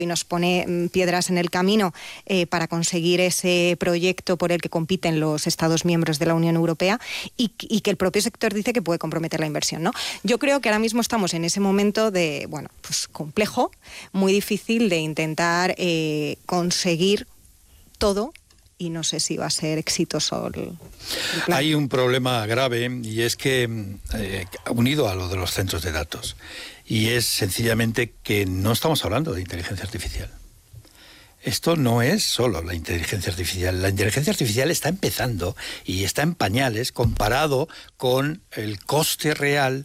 y nos pone piedras en el camino para conseguir ese proyecto por el que compiten los Estados miembros de la Unión Europea y que el propio sector dice que puede comprometer la inversión, ¿no? Yo creo que ahora mismo estamos en ese momento de, pues complejo, muy difícil de intentar conseguir todo, y no sé si va a ser exitoso el plan. Hay un problema grave y es que, unido a lo de los centros de datos, y es sencillamente que no estamos hablando de inteligencia artificial. Esto no es solo la inteligencia artificial. La inteligencia artificial está empezando y está en pañales comparado con el coste real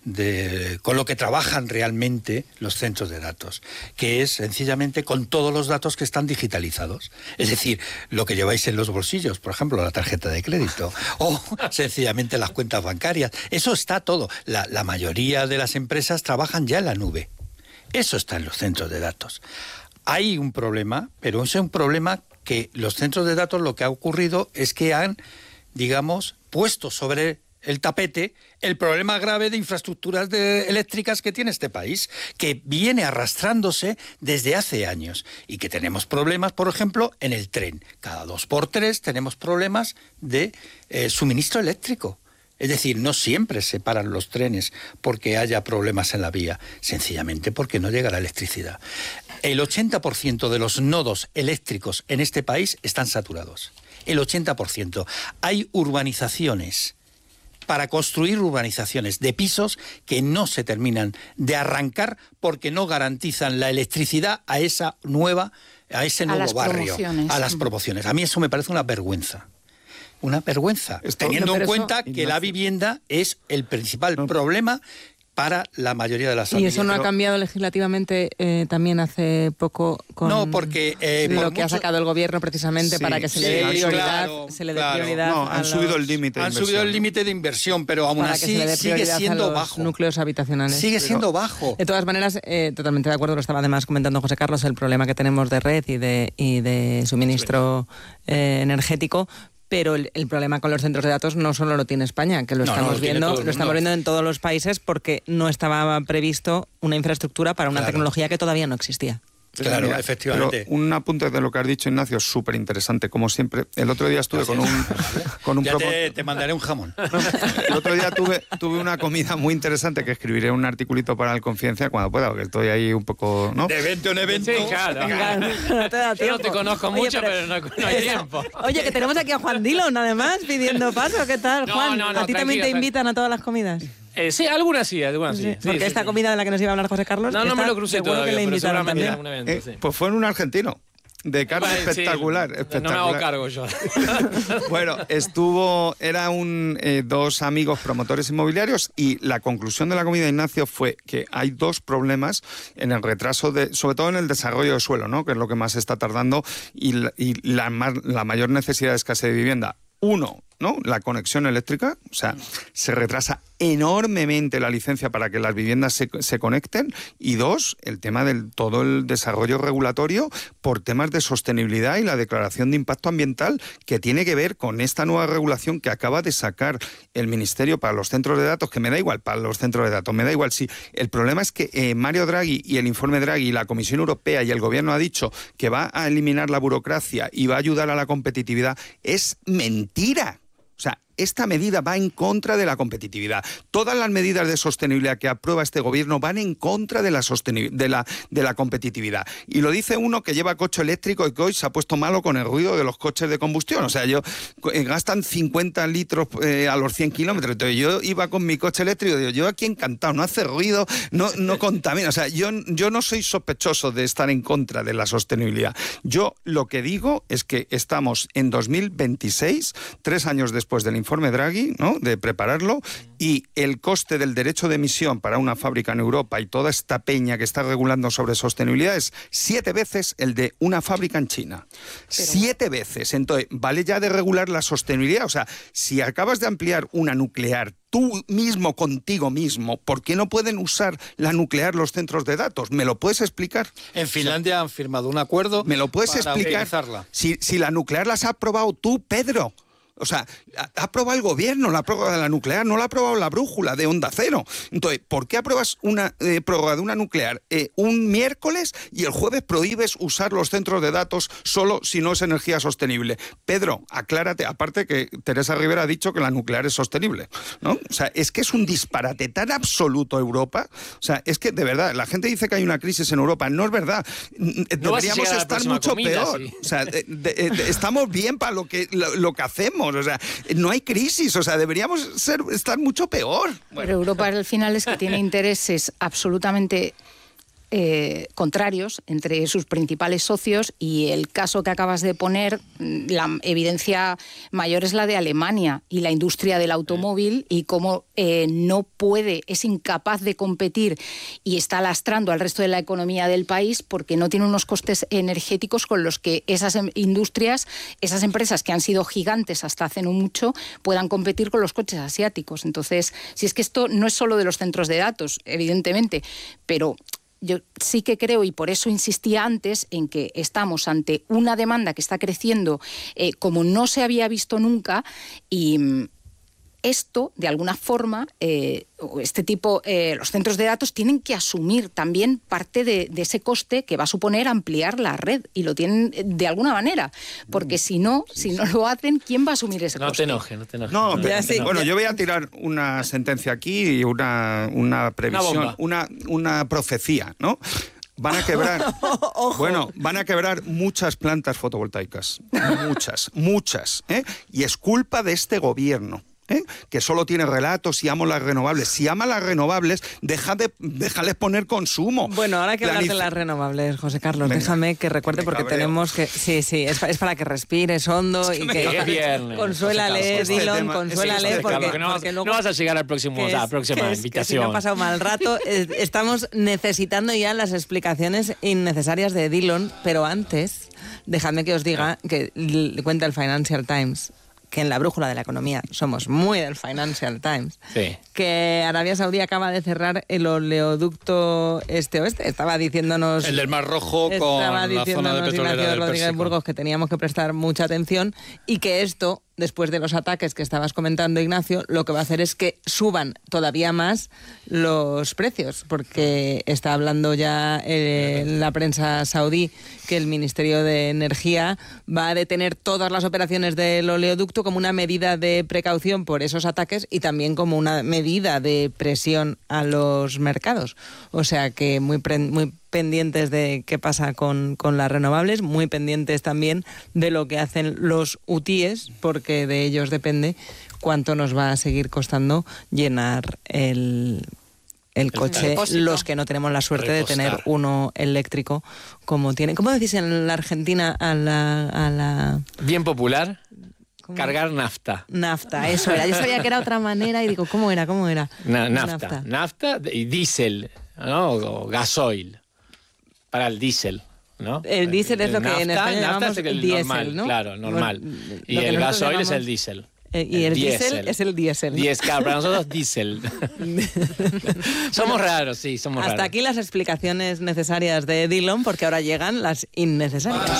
con lo que trabajan realmente los centros de datos, que es sencillamente con todos los datos que están digitalizados. Es decir, lo que lleváis en los bolsillos, por ejemplo, la tarjeta de crédito, o sencillamente las cuentas bancarias. Eso está todo. La mayoría de las empresas trabajan ya en la nube. Eso está en los centros de datos. Hay un problema, pero es un problema que los centros de datos, lo que ha ocurrido es que han, digamos, puesto sobre el tapete el problema grave de infraestructuras eléctricas que tiene este país, que viene arrastrándose desde hace años y que tenemos problemas, por ejemplo, en el tren. Cada 2x3 tenemos problemas de suministro eléctrico. Es decir, no siempre se paran los trenes porque haya problemas en la vía, sencillamente porque no llega la electricidad. El 80% de los nodos eléctricos en este país están saturados. El 80%. Hay urbanizaciones, para construir urbanizaciones de pisos que no se terminan de arrancar porque no garantizan la electricidad a ese nuevo barrio, a las promociones. A mí eso me parece una vergüenza. Una vergüenza, teniendo en cuenta que la vivienda es el principal problema para la mayoría de las familias. ¿Y eso no ha cambiado legislativamente también hace poco con lo que ha sacado el gobierno precisamente para que se le dé prioridad? No, han subido el límite de inversión. Han subido el límite de inversión, pero aún así sigue siendo bajo. Núcleos habitacionales. Sigue siendo bajo. De todas maneras, totalmente de acuerdo, lo estaba además comentando José Carlos, el problema que tenemos de red y de suministro energético. Pero el problema con los centros de datos no solo lo tiene España, que lo estamos viendo en todos los países porque no estaba previsto una infraestructura para una tecnología que todavía no existía. Claro, mira, efectivamente. Pero un apunte de lo que has dicho, Ignacio, súper interesante, como siempre. El otro día estuve con un te mandaré un jamón. El otro día tuve una comida muy interesante que escribiré un articulito para el Confidencia cuando pueda, porque estoy ahí un poco, ¿no? De evento en evento. Sí, claro. No te da tiempo. Yo no te conozco mucho, pero no hay tiempo. Oye, que tenemos aquí a Juan Dillon, además, pidiendo paso. ¿Qué tal, Juan? ¿A ti también te invitan a todas las comidas? Sí, algunas sí. Porque esta comida de la que nos iba a hablar José Carlos... No me lo crucé todavía, que le invitaron también. Un evento, Pues fue en un argentino. De carne espectacular. No me hago cargo yo. Bueno, eran dos amigos promotores inmobiliarios y la conclusión de la comida, Ignacio, fue que hay dos problemas en el retraso, sobre todo en el desarrollo de suelo, ¿no? Que es lo que más está tardando y la mayor necesidad de escasez de vivienda. Uno, ¿no? La conexión eléctrica, o sea, se retrasa enormemente la licencia para que las viviendas se conecten. Y dos, el tema del todo el desarrollo regulatorio por temas de sostenibilidad y la declaración de impacto ambiental que tiene que ver con esta nueva regulación que acaba de sacar el Ministerio para los centros de datos, que me da igual para los centros de datos, me da igual. Sí, el problema es que Mario Draghi y el informe Draghi y la Comisión Europea y el Gobierno ha dicho que va a eliminar la burocracia y va a ayudar a la competitividad. Es mentira. O sea, esta medida va en contra de la competitividad. Todas las medidas de sostenibilidad que aprueba este gobierno van en contra de la competitividad. Y lo dice uno que lleva coche eléctrico y que hoy se ha puesto malo con el ruido de los coches de combustión. O sea, gastan 50 litros a los 100 kilómetros. Entonces yo iba con mi coche eléctrico y digo, yo aquí encantado, no hace ruido, no contamina. O sea, yo no soy sospechoso de estar en contra de la sostenibilidad. Yo lo que digo es que estamos en 2026, 3 años después del informe Draghi, ¿no?, de prepararlo, y el coste del derecho de emisión para una fábrica en Europa y toda esta peña que está regulando sobre sostenibilidad es 7 veces el de una fábrica en China. 7 veces. Entonces, vale ya de regular la sostenibilidad. O sea, si acabas de ampliar una nuclear tú mismo, contigo mismo, ¿por qué no pueden usar la nuclear los centros de datos? ¿Me lo puedes explicar? En Finlandia han firmado un acuerdo. ¿Me lo puedes explicar? Si la nuclear las has aprobado tú, Pedro. O sea, ha aprobado el gobierno la prórroga de la nuclear, no la ha aprobado la brújula de Onda Cero. Entonces, ¿por qué apruebas una prórroga de una nuclear un miércoles y el jueves prohíbes usar los centros de datos solo si no es energía sostenible? Pedro, aclárate, aparte que Teresa Rivera ha dicho que la nuclear es sostenible, ¿no? O sea, es que es un disparate tan absoluto Europa. O sea, es que de verdad, la gente dice que hay una crisis en Europa, no es verdad. Deberíamos estar mucho peor. Sí. O sea, estamos bien para lo que hacemos. O sea, no hay crisis. O sea, deberíamos estar mucho peor. Bueno. Pero Europa al final es que tiene intereses absolutamente contrarios entre sus principales socios, y el caso que acabas de poner, la evidencia mayor es la de Alemania y la industria del automóvil, y cómo no puede, es incapaz de competir y está lastrando al resto de la economía del país porque no tiene unos costes energéticos con los que esas industrias, esas empresas que han sido gigantes hasta hace no mucho, puedan competir con los coches asiáticos. Entonces, si es que esto no es solo de los centros de datos, evidentemente, pero yo sí que creo, y por eso insistía antes, en que estamos ante una demanda que está creciendo como no se había visto nunca, y esto, de alguna forma, este tipo, los centros de datos tienen que asumir también parte de ese coste que va a suponer ampliar la red, y lo tienen de alguna manera, porque si no lo hacen, ¿quién va a asumir ese coste? No te enojes. No, bueno, yo voy a tirar una sentencia aquí y una previsión, una profecía, ¿no? Van a quebrar, van a quebrar muchas plantas fotovoltaicas, muchas, y es culpa de este gobierno. Que solo tiene relatos y amo las renovables. Si ama las renovables, déjales poner consumo. Bueno, ahora que hablar de las renovables, José Carlos, venga, déjame que recuerde, porque tenemos que... Sí, es para que respires hondo y que... Es viernes. Consuélale, Dillon, consuélale, porque luego no vas a llegar a la próxima invitación. Si no ha pasado mal rato, estamos necesitando ya las explicaciones innecesarias de Dillon, pero antes, dejadme que os diga que cuenta el Financial Times, que en la brújula de la economía somos muy del Financial Times, sí, que Arabia Saudí acaba de cerrar el oleoducto este-oeste. Estaba diciéndonos... El del Mar Rojo con la zona de petrolera del Rodríguez Burgos que teníamos que prestar mucha atención, y que esto, después de los ataques que estabas comentando, Ignacio, lo que va a hacer es que suban todavía más los precios, porque está hablando ya la prensa saudí que el Ministerio de Energía va a detener todas las operaciones del oleoducto como una medida de precaución por esos ataques y también como una medida de presión a los mercados. O sea que muy pendientes de qué pasa con las renovables, muy pendientes también de lo que hacen los hutíes, porque de ellos depende cuánto nos va a seguir costando llenar el coche, los que no tenemos la suerte de tener uno eléctrico como tienen. ¿Cómo decís en la Argentina a la... Bien popular? Cargar nafta. Nafta, eso era. Yo sabía que era otra manera y digo, ¿cómo era? Nafta y diésel, ¿no? O gasoil. Para el diésel, ¿no? El diésel es lo que en España llamamos el diésel, normal, ¿no? Claro, normal. Y el gasoil es el diésel. Y el diésel es el diésel, ¿no? Claro, para nosotros diésel. Somos raros, sí, somos raros. Hasta aquí las explicaciones necesarias de Dillon, porque ahora llegan las innecesarias.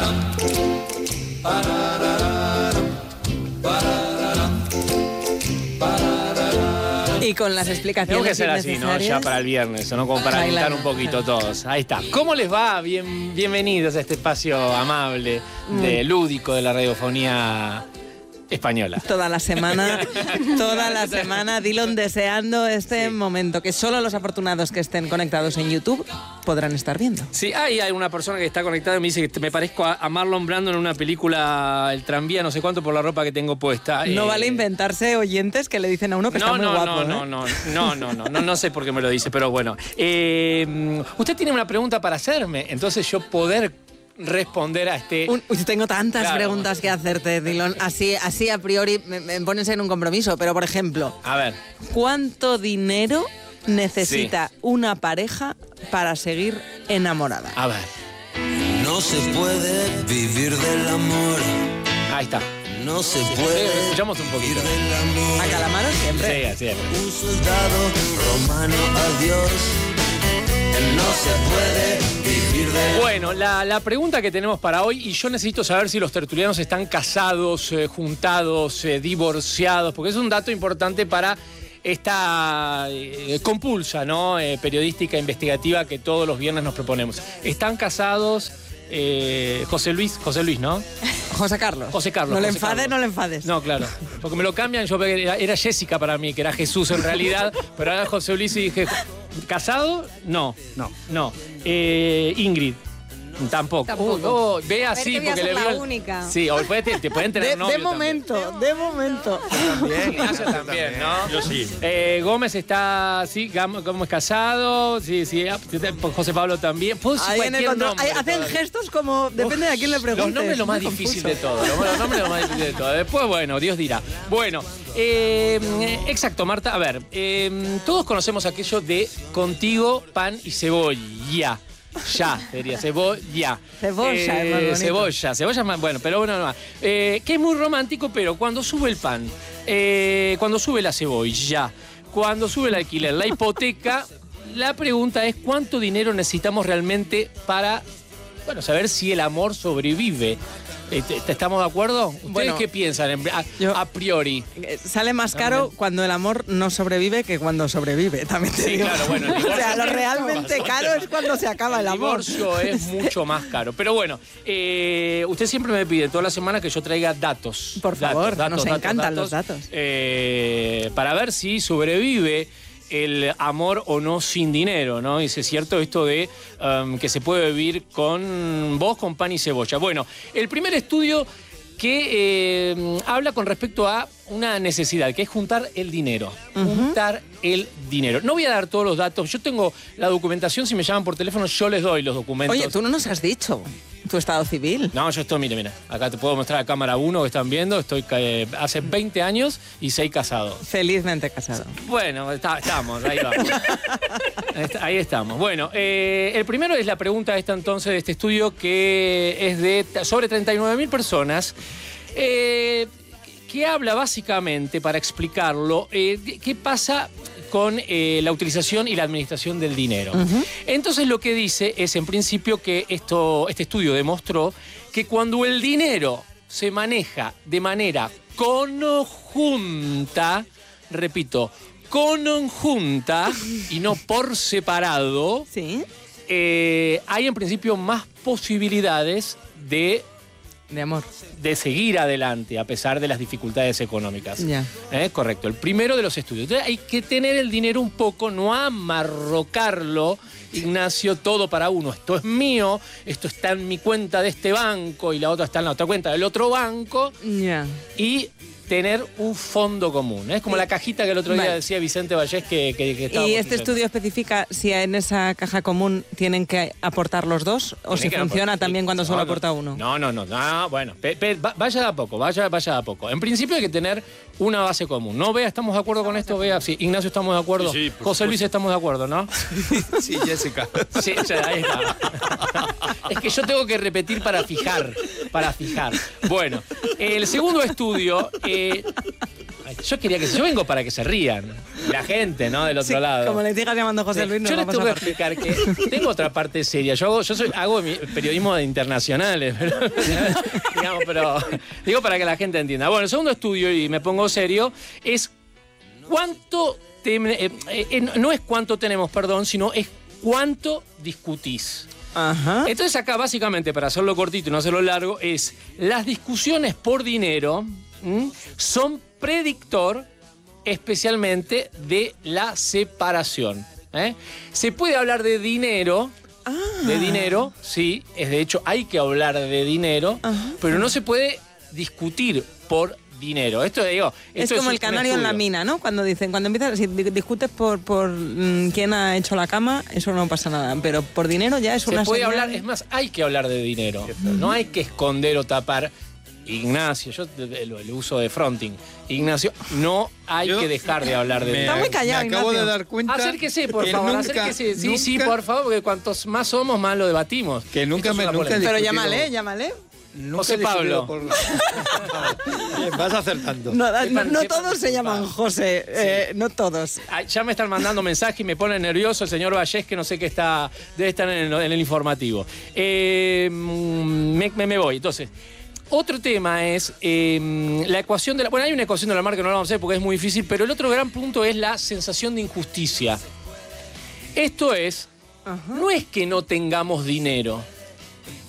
Y con las explicaciones tengo que ser así, ¿no? Ya para el viernes, ¿no? Como para alentar un poquito todos. Ahí está. ¿Cómo les va? Bienvenidos a este espacio amable, lúdico de la radiofonía española. Toda la semana, Dillon deseando este momento, que solo los afortunados que estén conectados en YouTube podrán estar viendo. Sí, hay una persona que está conectada y me dice que me parezco a Marlon Brando en una película El tranvía, no sé cuánto, por la ropa que tengo puesta. No vale inventarse oyentes que le dicen a uno que está muy guapo. No sé por qué me lo dice, pero bueno. Usted tiene una pregunta para hacerme, entonces yo poder responder a este... tengo tantas preguntas que hacerte, Dillon. Así a priori me pones en un compromiso, pero por ejemplo... A ver. ¿Cuánto dinero necesita una pareja para seguir enamorada? A ver. No se puede vivir del amor. Ahí está. No se puede. Escuchamos un poquito. ¿A Calamaro siempre? Sí, así es. Un soldado romano, adiós. En no se puede vivir de... Bueno, la pregunta que tenemos para hoy, y yo necesito saber si los tertulianos están casados, juntados, divorciados, porque es un dato importante para esta compulsa, ¿no? Periodística, investigativa que todos los viernes nos proponemos. ¿Están casados? José Luis, ¿no? José Carlos. No le enfades. No, claro. Porque me lo cambian, yo era Jessica para mí, que era Jesús en realidad, pero ahora José Luis y dije, ¿casado? No. Ingrid. Tampoco. Ve así porque le veo. Única. Sí, o te pueden tener novio. De momento. También. Ignacio también, ¿no? Yo sí. Gómez está, sí, Gómez casado, sí, José Pablo también. Ahí en el control. Hacen gestos como, depende de a quién le preguntes. Los nombres es lo más difícil de todo. Después, bueno, Dios dirá. Bueno, exacto, Marta. A ver, todos conocemos aquello de contigo, pan y cebolla. Ya, sería cebolla. Cebolla, es más bonito. Cebolla más, bueno, pero bueno, no. Que es muy romántico, pero cuando sube el pan, cuando sube la cebolla, cuando sube el alquiler, la hipoteca, la pregunta es ¿cuánto dinero necesitamos realmente para, bueno, saber si el amor sobrevive? ¿Estamos de acuerdo? ¿Ustedes bueno, qué piensan a priori? Sale más caro cuando el amor no sobrevive que cuando sobrevive, también te digo. Claro, bueno. O sea, lo realmente caro es cuando se acaba el amor. El divorcio es mucho más caro. Pero bueno, usted siempre me pide toda la semana que yo traiga datos. Por favor, nos encantan los datos. Para ver si sobrevive el amor o no sin dinero, ¿no? Y es cierto esto de que se puede vivir con pan y cebolla. Bueno, el primer estudio que habla con respecto a una necesidad, que es juntar el dinero. Juntar el dinero. No voy a dar todos los datos. Yo tengo la documentación. Si me llaman por teléfono, yo les doy los documentos. Oye, tú no nos has dicho tu estado civil. No, yo estoy, mira. Acá te puedo mostrar a cámara 1 que están viendo. Estoy hace 20 años y 6 casados. Felizmente casado. Bueno, estamos, ahí vamos. Ahí estamos. Bueno, el primero es la pregunta esta entonces de este estudio que es de sobre 39.000 personas. Que habla básicamente, para explicarlo, qué pasa con la utilización y la administración del dinero. Entonces lo que dice es, en principio, que este estudio demostró que cuando el dinero se maneja de manera conjunta, repito, conjunta y no por separado, ¿sí? Hay en principio más posibilidades de amor, de seguir adelante a pesar de las dificultades económicas. Ya. Correcto, el primero de los estudios. Entonces hay que tener el dinero un poco, no amarrocarlo, Ignacio, todo para uno. Esto es mío, esto está en mi cuenta de este banco y la otra está en la otra cuenta del otro banco. Ya. Y tener un fondo común. Es como la cajita que el otro día decía Vicente Vallés que estaba. ¿Y este estudio especifica si en esa caja común tienen que aportar los dos o si funciona también cuando solo aporta uno? No, bueno, vaya de a poco, vaya de a poco. En principio hay que tener una base común. ¿No, Bea? ¿Estamos de acuerdo con esto, Bea? Sí, Ignacio, ¿estamos de acuerdo? Sí, José Luis, ¿estamos de acuerdo, no? Sí, Jessica. Sí, ahí está. Es que yo tengo que repetir para fijar. Bueno, el segundo estudio... yo vengo para que se rían la gente, ¿no? Del otro lado. Como le digas llamando José Luis, yo les tengo que explicar que tengo otra parte seria. Yo hago periodismo internacionales, pero digo para que la gente entienda. Bueno, el segundo estudio, y me pongo serio, es cuánto no es cuánto tenemos, sino es cuánto discutís. Ajá. Entonces acá básicamente, para hacerlo cortito y no hacerlo largo, es las discusiones por dinero son predictor especialmente de la separación. Se puede hablar de dinero, sí, de hecho hay que hablar de dinero, pero no se puede discutir por dinero. Esto es como el canario en la mina, ¿no? Cuando empiezas, si discutes por quién ha hecho la cama, eso no pasa nada, pero por dinero ya es una... Se puede hablar, es más, hay que hablar de dinero. No hay que esconder o tapar. Ignacio, yo el uso de fronting. Ignacio, no hay que dejar de hablar de dinero. Está muy callado, me acabo de dar cuenta. Acérquese, por favor, acérquese. Sí, por favor, porque cuantos más somos, más lo debatimos. Que nunca Pero llámale. Nunca José he discutido Pablo. por Bien, vas acertando. No todos se llaman José, no todos. Ay, ya me están mandando mensajes y me pone nervioso el señor Vallés, que no sé qué está, debe estar en el informativo. Me voy. Entonces, otro tema es la ecuación de la... Bueno, hay una ecuación de la mar que no la vamos a hacer porque es muy difícil, pero el otro gran punto es la sensación de injusticia. Esto es, no es que no tengamos dinero.